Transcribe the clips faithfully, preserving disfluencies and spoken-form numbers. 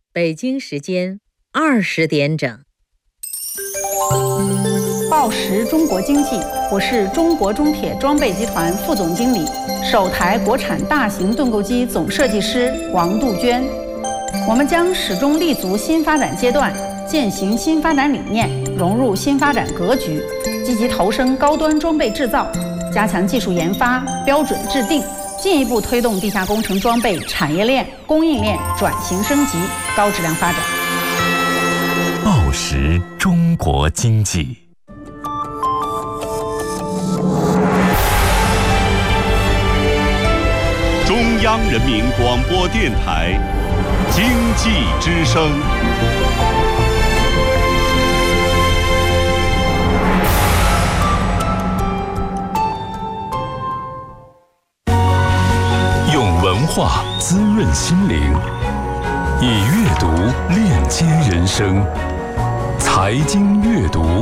北京时间二十点整。 报时中国经济，我是中国中铁装备集团副总经理、首台国产大型盾构机总设计师王杜鹃。我们将始终立足新发展阶段，践行新发展理念，融入新发展格局，积极投身高端装备制造，加强技术研发、标准制定，进一步推动地下工程装备产业链、供应链转型升级、高质量发展。 报时中国经济， 中央人民广播电台经济之声。 用文化滋润心灵，以阅读链接人生。财经阅读，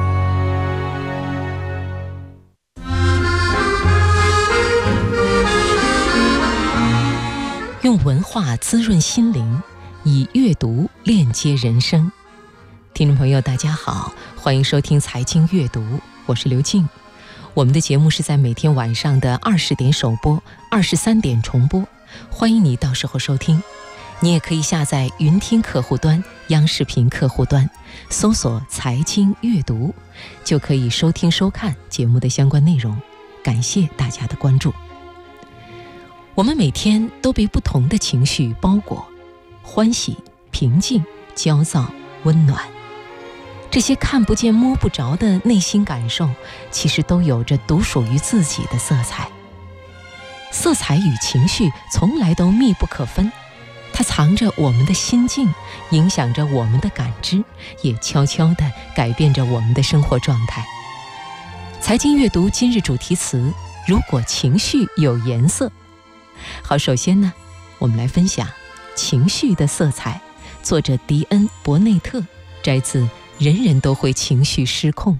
用文化滋润心灵，以阅读链接人生。听众朋友大家好，欢迎收听财经阅读，我是刘静。我们的节目是在每天晚上的二十点首播，二十三点重播，欢迎你到时候收听。你也可以下载云听客户端、央视频客户端，搜索财经阅读，就可以收听收看节目的相关内容。感谢大家的关注。我们每天都被不同的情绪包裹，欢喜、平静、焦躁、温暖，这些看不见摸不着的内心感受，其实都有着独属于自己的色彩。色彩与情绪从来都密不可分，它藏着我们的心境，影响着我们的感知，也悄悄地改变着我们的生活状态。财经阅读今日主题词：如果情绪有颜色。好，首先呢，我们来分享情绪的色彩，作者迪恩·伯内特，摘自《人人都会情绪失控》。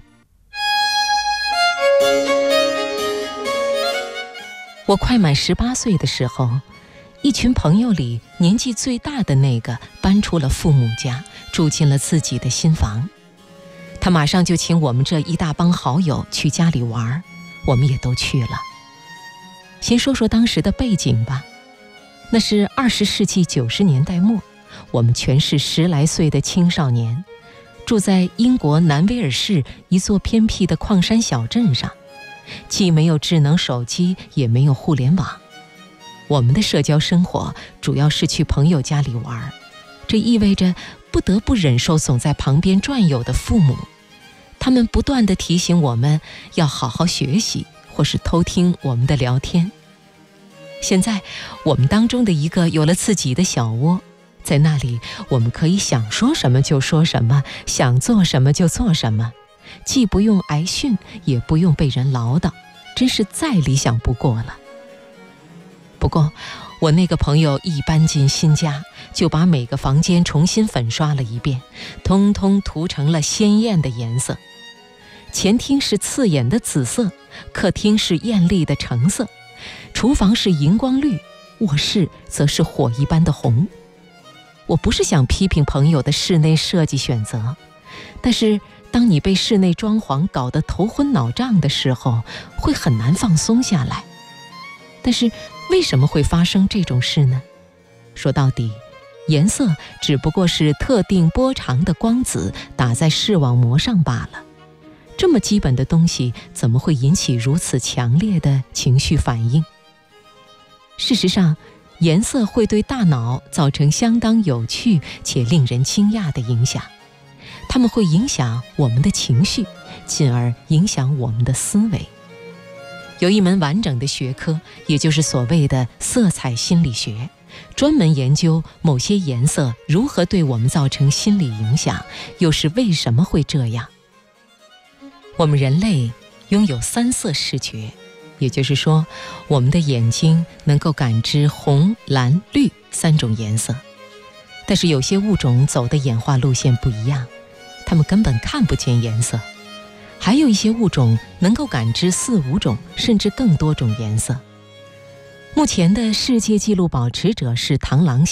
我快满十八岁的时候，一群朋友里年纪最大的那个搬出了父母家，住进了自己的新房。他马上就请我们这一大帮好友去家里玩，我们也都去了。先说说当时的背景吧，那是二十世纪九十年代末，我们全是十来岁的青少年，住在英国南威尔士一座偏僻的矿山小镇上，既没有智能手机，也没有互联网。我们的社交生活主要是去朋友家里玩，这意味着不得不忍受总在旁边转悠的父母，他们不断地提醒我们要好好学习，或是偷听我们的聊天。现在我们当中的一个有了自己的小窝，在那里我们可以想说什么就说什么，想做什么就做什么，既不用挨训，也不用被人唠叨，真是再理想不过了。不过我那个朋友一搬进新家，就把每个房间重新粉刷了一遍，通通涂成了鲜艳的颜色。前厅是刺眼的紫色，客厅是艳丽的橙色，厨房是荧光绿，卧室则是火一般的红。我不是想批评朋友的室内设计选择，但是当你被室内装潢搞得头昏脑胀的时候，会很难放松下来。但是为什么会发生这种事呢？说到底，颜色只不过是特定波长的光子打在视网膜上罢了。这么基本的东西，怎么会引起如此强烈的情绪反应？事实上，颜色会对大脑造成相当有趣且令人惊讶的影响。它们会影响我们的情绪，进而影响我们的思维。有一门完整的学科，也就是所谓的色彩心理学，专门研究某些颜色如何对我们造成心理影响，又是为什么会这样。我们人类拥有三色视觉，也就是说，我们的眼睛能够感知红、蓝、绿三种颜色。但是有些物种走的演化路线不一样，它们根本看不见颜色。还有一些物种能够感知四五种甚至更多种颜色。目前的世界纪录保持者是螳螂虾，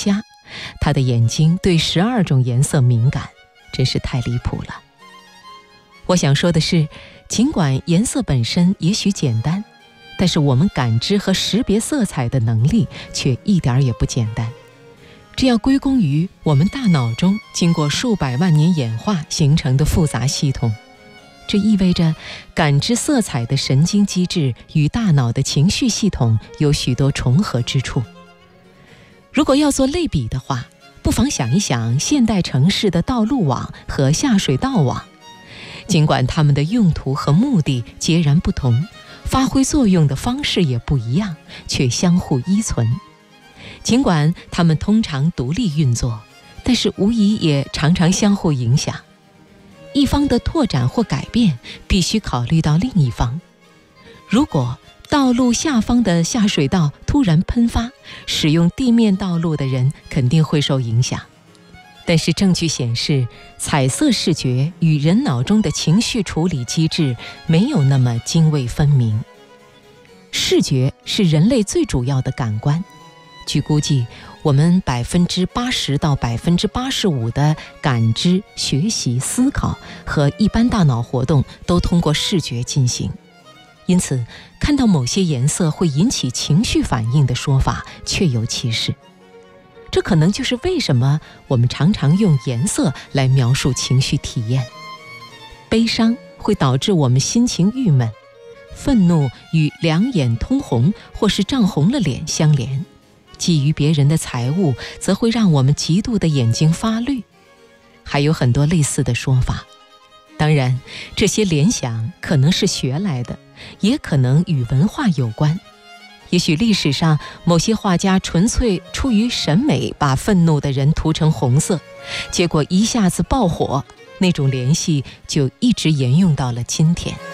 他的眼睛对十二种颜色敏感，真是太离谱了。我想说的是，尽管颜色本身也许简单，但是我们感知和识别色彩的能力却一点也不简单。这要归功于我们大脑中经过数百万年演化形成的复杂系统。这意味着感知色彩的神经机制与大脑的情绪系统有许多重合之处。如果要做类比的话，不妨想一想现代城市的道路网和下水道网，尽管它们的用途和目的截然不同，发挥作用的方式也不一样，却相互依存。尽管它们通常独立运作，但是无疑也常常相互影响。一方的拓展或改变必须考虑到另一方。如果道路下方的下水道突然喷发，使用地面道路的人肯定会受影响。但是证据显示，彩色视觉与人脑中的情绪处理机制没有那么泾渭分明。视觉是人类最主要的感官，据估计，我们百分之八十到百分之八十五的感知、学习、思考和一般大脑活动都通过视觉进行。因此，看到某些颜色会引起情绪反应的说法确有其事。这可能就是为什么我们常常用颜色来描述情绪体验。悲伤会导致我们心情郁闷，愤怒与两眼通红或是涨红了脸相连。觊觎别人的财物则会让我们嫉妒的眼睛发绿。还有很多类似的说法。当然，这些联想可能是学来的，也可能与文化有关。也许历史上某些画家纯粹出于审美把愤怒的人涂成红色，结果一下子爆火，那种联系就一直沿用到了今天。